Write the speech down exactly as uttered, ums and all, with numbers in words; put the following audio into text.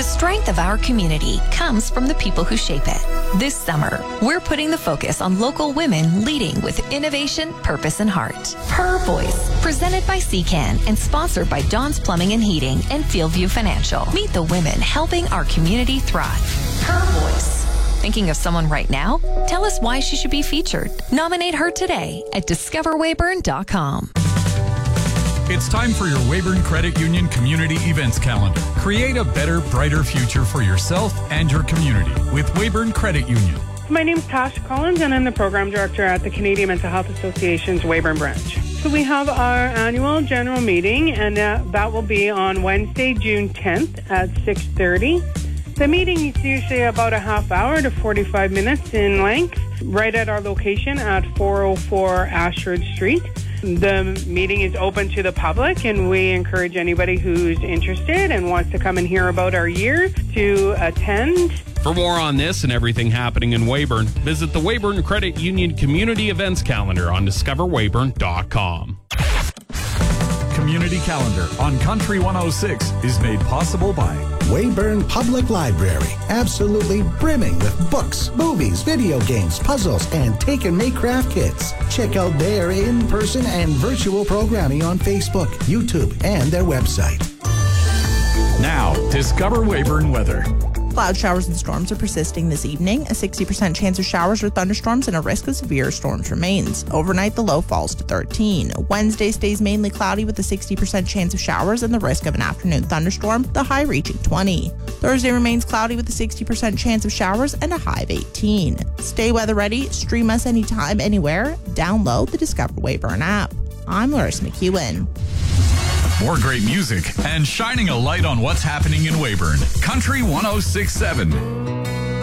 strength of our community comes from the people who shape it. This summer, we're putting the focus on local women leading with innovation, purpose, and heart. Her Voice, presented by C C A N and sponsored by Don's Plumbing and Heating and Fieldview Financial. Meet the women helping our community thrive. Her Voice. Thinking of someone right now? Tell us why she should be featured. Nominate her today at discover weyburn dot com. It's time for your Weyburn Credit Union Community Events Calendar. Create a better, brighter future for yourself and your community with Weyburn Credit Union. My name is Tasha Collins, and I'm the Program Director at the Canadian Mental Health Association's Weyburn branch. So we have our annual general meeting, and uh, that will be on Wednesday, June tenth at six thirty. The meeting is usually about a half hour to forty-five minutes in length, right at our location at four oh four Ashford Street. The meeting is open to the public, and we encourage anybody who's interested and wants to come and hear about our year to attend. For more on this and everything happening in Weyburn, visit the Weyburn Credit Union Community Events Calendar on discover weyburn dot com. Community Calendar on Country one oh six is made possible by Weyburn Public Library, absolutely brimming with books, movies, video games, puzzles, and take and make craft kits. Check out their in-person and virtual programming on Facebook, YouTube, and their website. Now, Discover Weyburn weather. Cloud showers and storms are persisting this evening. A sixty percent chance of showers or thunderstorms and a risk of severe storms remains. Overnight, the low falls to thirteen. Wednesday stays mainly cloudy with a sixty percent chance of showers and the risk of an afternoon thunderstorm, the high reaching twenty. Thursday remains cloudy with a sixty percent chance of showers and a high of eighteen. Stay weather ready. Stream us anytime, anywhere. Download the Discover Weyburn app. I'm Larissa McEwen. More great music and shining a light on what's happening in Weyburn. Country one oh six point seven.